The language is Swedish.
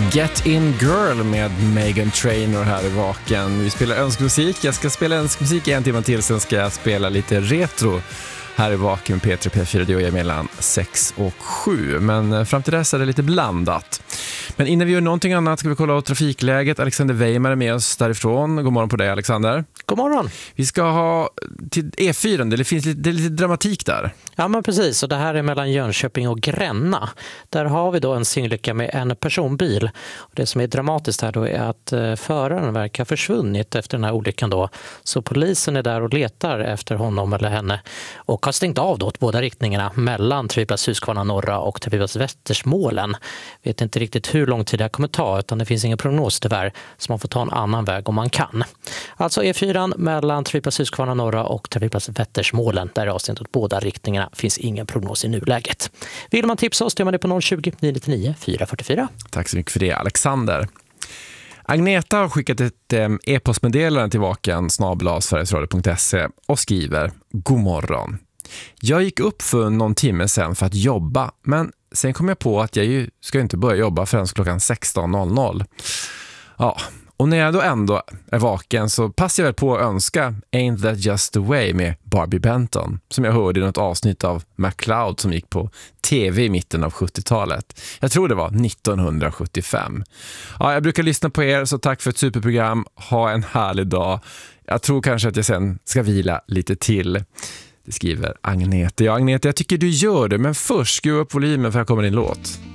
Get In Girl med Meghan Trainor här i Vaken. Vi spelar önskmusik. Jag ska spela önskmusik i en timme till. Sen ska jag spela lite retro här i Vaken med P3 P4. Det är mellan 6 och 7. Men fram till dess är det lite blandat. Men innan vi gör någonting annat ska vi kolla av trafikläget. Alexander Weimar är med oss därifrån. God morgon på dig, Alexander. God morgon. Vi ska ha till E4. Det finns lite dramatik där. Ja, men precis. Och det här är mellan Jönköping och Gränna. Där har vi då en singelolycka med en personbil. Och det som är dramatiskt här då är att föraren verkar ha försvunnit efter den här olyckan då. Så polisen är där och letar efter honom eller henne. Och har stängt av då åt båda riktningarna mellan Trafikplats Huskvarna norra och Trafikplats Västersmålen. Vet inte riktigt hur lång tid det här kommer ta, utan det finns ingen prognos tyvärr, så man får ta en annan väg om man kan. Alltså E4 mellan Trafikplats Huskvarna norra och Trafikplats Västersmålen, där är avståndet åt båda riktningarna, finns ingen prognos i nuläget. Vill man tipsa oss, gör man det på 020 999 444. Tack så mycket för det, Alexander. Agneta har skickat ett e-postmeddelande till vaken@sverigesradio.se och skriver: God morgon. Jag gick upp för någon timme sedan för att jobba, men sen kom jag på att jag ska inte börja jobba förrän klockan 16.00. Ja, och när jag då ändå är vaken så passar jag väl på att önska Ain't That Just The Way med Barbie Benton, som jag hörde i något avsnitt av McCloud som gick på tv i mitten av 70-talet. Jag tror det var 1975. Ja, jag brukar lyssna på er, så tack för ett superprogram. Ha en härlig dag. Jag tror kanske att jag sen ska vila lite till. Det skriver Agnete. Ja, Agnete, jag tycker du gör det, men först skruva upp volymen för här kommer din låt.